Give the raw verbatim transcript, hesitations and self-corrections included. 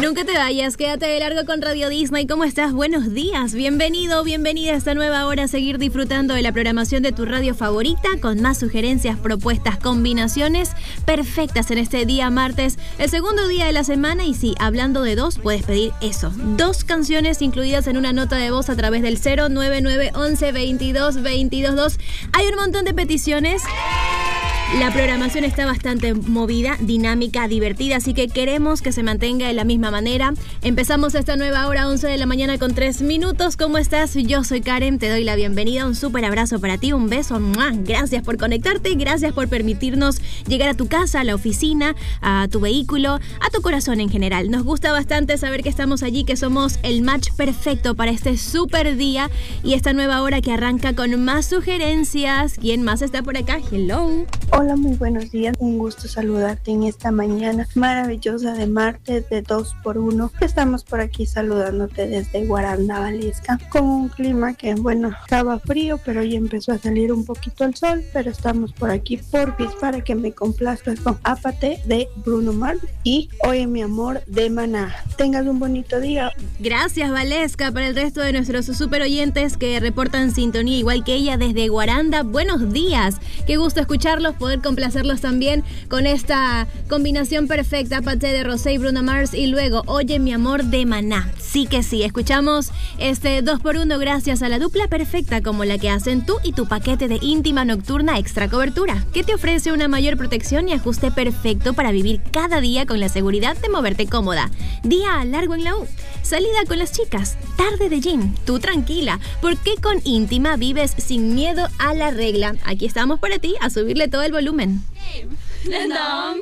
Nunca te vayas, quédate de largo con Radio Disney. ¿Cómo estás? Buenos días, bienvenido, bienvenida a esta nueva hora a seguir disfrutando de la programación de tu radio favorita con más sugerencias, propuestas, combinaciones perfectas en este día martes, el segundo día de la semana. Y sí, hablando de dos, puedes pedir eso, dos canciones incluidas en una nota de voz a través del cero nueve nueve once veintidós veintidós dos. Hay un montón de peticiones. La programación está bastante movida, dinámica, divertida, así que queremos que se mantenga de la misma manera. Empezamos esta nueva hora, once de la mañana con tres minutos. ¿Cómo estás? Yo soy Karen, te doy la bienvenida, un súper abrazo para ti, un beso. ¡Mua! Gracias por conectarte, gracias por permitirnos llegar a tu casa, a la oficina, a tu vehículo, a tu corazón en general. Nos gusta bastante saber que estamos allí, que somos el match perfecto para este súper día y esta nueva hora que arranca con más sugerencias. ¿Quién más está por acá? Hello. Hola, muy buenos días. Un gusto saludarte en esta mañana maravillosa de martes de dos por uno. Estamos por aquí saludándote desde Guaranda, Valesca, con un clima que, bueno, estaba frío, pero hoy empezó a salir un poquito el sol, pero estamos por aquí porfis para que me complazcas con Ápate de Bruno Mars y Oye mi amor de Maná. Tengas un bonito día. Gracias, Valesca. Para el resto de nuestros super oyentes que reportan sintonía igual que ella desde Guaranda, buenos días. Qué gusto escucharlos, poder complacerlos también con esta combinación perfecta, Ápate de Rosé y Bruno Mars y luego Oye mi amor de Maná. Sí que sí, escuchamos este dos por uno gracias a la dupla perfecta como la que hacen tú y tu paquete de íntima nocturna extra cobertura, que te ofrece una mayor protección y ajuste perfecto para vivir cada día con la seguridad de moverte cómoda. Día largo en la U, salida con las chicas, tarde de gym, tú tranquila, porque con íntima vives sin miedo a la regla. Aquí estamos para ti, a subirle todo el volumen.